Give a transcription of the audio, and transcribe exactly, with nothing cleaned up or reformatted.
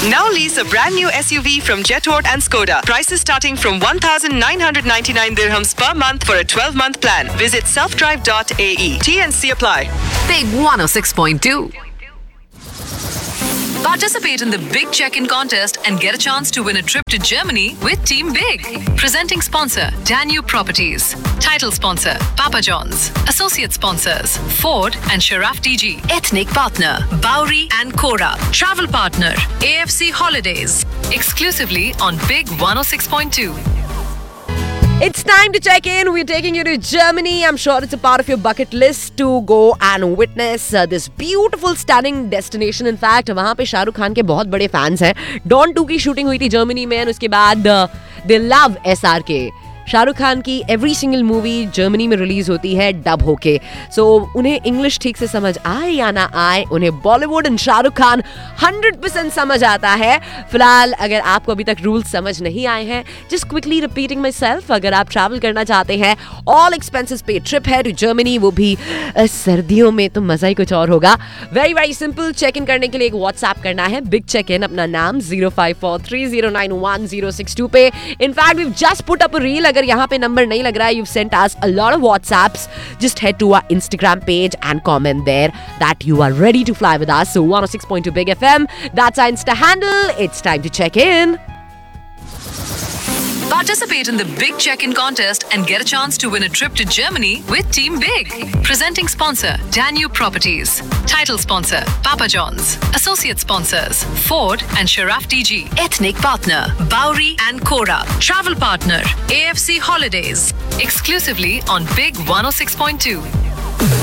Now lease a brand new S U V from Jetort and Skoda. Prices starting from one thousand nine hundred ninety-nine dirhams per month for a twelve-month plan. Visit self drive dot a e. T and C apply. Big one oh six point two. Participate in the Big Check-in contest and get a chance to win a trip to Germany with Team Big. Presenting sponsor, Danube Properties. Title sponsor, Papa John's. Associate sponsors, Ford and Sharaf D G. Ethnic partner, Bowery and Cora. Travel partner, A F C Holidays. Exclusively on Big one oh six point two. It's time to check in. We're taking you to Germany. I'm sure it's a part of your bucket list to go and witness uh, this beautiful, stunning destination. In fact, वहाँ पे शाहरुख खान के बहुत बड़े fans हैं. Don to की shooting हुई थी Germany में, और उसके बाद दे लव एस आर के. शाहरुख खान की एवरी सिंगल मूवी जर्मनी में रिलीज होती है डब होके. सो so, उन्हें इंग्लिश ठीक से समझ आए या ना आए, उन्हें Bollywood and Shahrukh Khan hundred percent समझ आता है. फिलहाल अगर आपको अभी तक रूल्स समझ नहीं आए हैं, just quickly repeating my self, अगर आप ट्रैवल करना चाहते हैं, ऑल एक्सपेंसेस पे ट्रिप है टू जर्मनी, वो भी सर्दियों में, तो मजा ही कुछ और होगा. Very very simple. Check in करने के लिए एक व्हाट्सएप करना है, बिग चेक इन, अपना नाम zero five four three zero nine one zero six to पे. In fact we just put up a reel. अगर यहाँ पे नंबर नहीं लग रहा है, you've sent us a lot of WhatsApps. Just head to our Instagram page and comment there that you are ready to fly with us. So one oh six point two Big F M, that's our Insta handle. It's time to check in. Participate in the Big Check-in contest and get a chance to win a trip to Germany with Team Big. Presenting sponsor, Danube Properties. Title sponsor, Papa John's. Associate sponsors, Ford and Sharaf D G. Ethnic partner, Bowery and Cora. Travel partner, A F C Holidays. Exclusively on Big one oh six point two.